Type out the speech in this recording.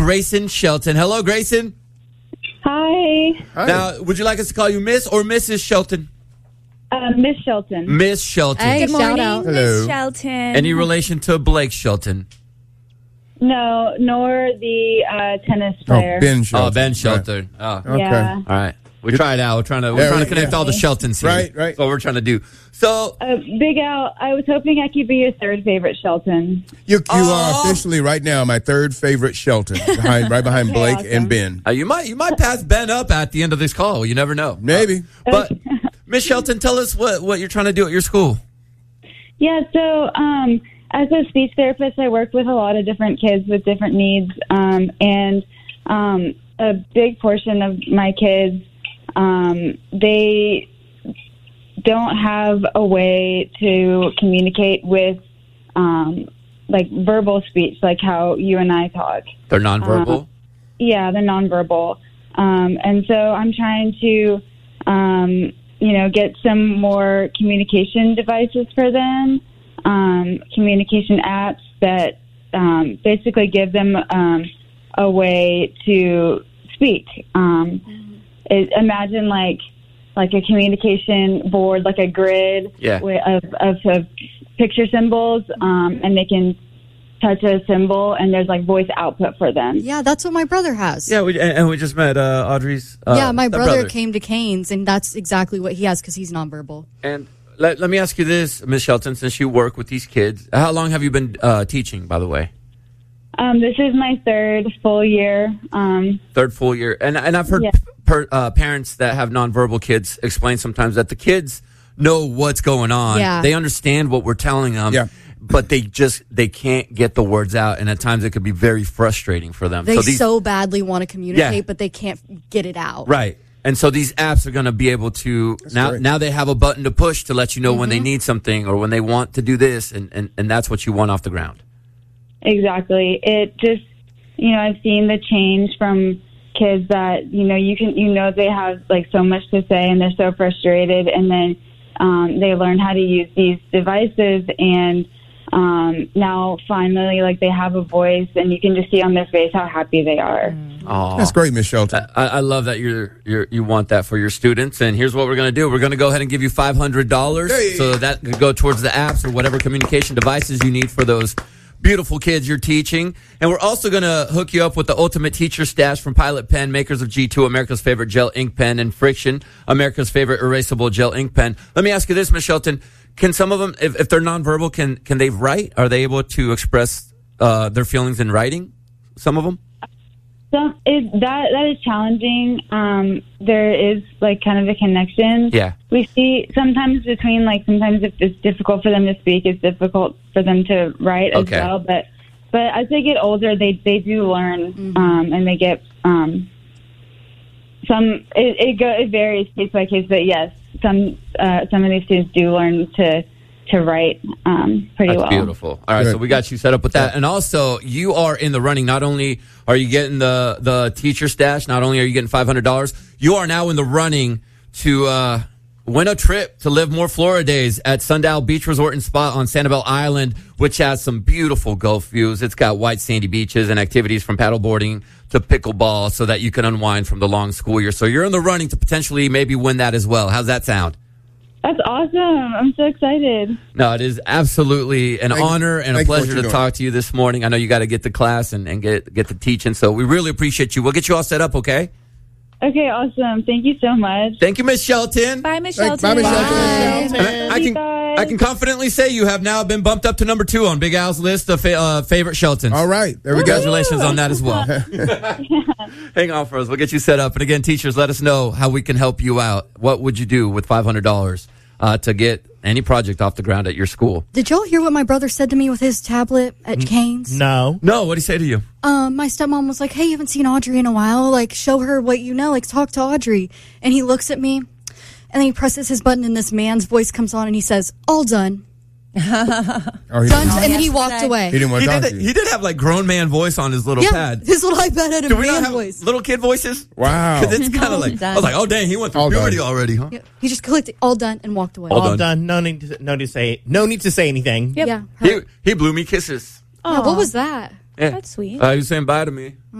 Grayson Shelton. Hello, Grayson. Hi. Now, would you like us to call you Miss or Mrs. Shelton? Miss Shelton. Miss Shelton. Hey, Good morning, shout out. Miss Shelton. Any relation to Blake Shelton? No, nor the tennis player. Ben Shelton. Oh, Ben Shelton. Oh. Okay. Yeah. All right. We tried out. We're trying to connect all the Sheltons here. Right. That's what we're trying to do. So, Big Al, I was hoping I could be your third favorite Shelton. You are officially right now my third favorite Shelton, right behind Blake awesome. and Ben. you might pass Ben up at the end of this call. You never know. Maybe. But, Miss Shelton, tell us what you're trying to do at your school. Yeah, so as a speech therapist, I work with a lot of different kids with different needs. And a big portion of my kids, they don't have a way to communicate with like verbal speech, like how you and I talk. They're nonverbal? Yeah, they're nonverbal. And so I'm trying to, get some more communication devices for them, communication apps that basically give them a way to speak. Imagine like a communication board, like a grid of picture symbols, and they can touch a symbol, and there's like voice output for them. Yeah, that's what my brother has. Yeah, we just met Audrey's my brother brother came to Canes, and that's exactly what he has because he's nonverbal. And let me ask you this, Ms. Shelton, since you work with these kids, how long have you been teaching, by the way? This is my third full year. Third full year. And I've heard parents that have nonverbal kids explain sometimes that the kids know what's going on. Yeah. They understand what we're telling them. Yeah. But they can't get the words out, and at times it could be very frustrating for them. They so badly want to communicate, Yeah. but they can't get it out. Right. And so these apps are going to be able to now they have a button to push to let you know when they need something or when they want to do this, and that's what you want off the ground. Exactly. It just, I've seen the change from kids that, they have like so much to say and they're so frustrated, and then they learn how to use these devices, and now finally like they have a voice, and you can just see on their face how happy they are. Oh, That's great, Miss Shelton. I love that you want that for your students. And here's what we're going to do. We're going to go ahead and give you $500 so that could go towards the apps or whatever communication devices you need for those beautiful kids you're teaching. And we're also going to hook you up with the ultimate teacher stash from Pilot Pen, makers of G2, America's favorite gel ink pen, and Friction, America's favorite erasable gel ink pen. Let me ask you this, Ms. Shelton. Can some of them, if they're nonverbal, can they write? Are they able to express their feelings in writing? Some of them? That is challenging. There is like kind of a connection. Yeah. We see sometimes sometimes if it's difficult for them to speak, it's difficult for them to write as well. But as they get older, they do learn, and they get it varies case by case. But yes, some of these students do learn to write pretty well. That's beautiful. All right, so we got you set up with that. And also, you are in the running. Not only are you getting the teacher stash, not only are you getting $500, you are now in the running to win a trip to Live More Florida Days at Sundial Beach Resort and Spa on Sanibel Island, which has some beautiful Gulf views. It's got white sandy beaches and activities from paddleboarding to pickleball so that you can unwind from the long school year. So you're in the running to potentially maybe win that as well. How's that sound? That's awesome. I'm so excited. No, it is absolutely an honor and a pleasure to talk to you this morning. I know you got to get to class and get to teaching, so we really appreciate you. We'll get you all set up, okay? Okay, awesome. Thank you so much. Thank you, Miss Shelton. Bye, Miss Shelton. Bye, Miss Shelton. I can confidently say you have now been bumped up to number 2 on Big Al's list of favorite Sheltons. All right. There we go. Congratulations on that as well. Hang on for us. We'll get you set up. And again, teachers, let us know how we can help you out. What would you do with $500 to get any project off the ground at your school? Did y'all hear what my brother said to me with his tablet at Canes? No, what'd he say to you? My stepmom was like, hey, you haven't seen Audrey in a while. Like, show her what you know. Like, talk to Audrey. And he looks at me, and then he presses his button, and this man's voice comes on, and he says, all done. Done, and then he walked away. He didn't want to talk to you. He did have like grown man voice on his little pad. His little iPad had a Do we not man have voice. little kid voices? Wow. Because it's kind of like, I was like, oh, dang, he went through puberty already, huh? Yeah. He just clicked all done and walked away. All done. No need to say anything. Yep. Yeah. He blew me kisses. Yeah, what was that? Yeah. That's sweet. He was saying bye to me.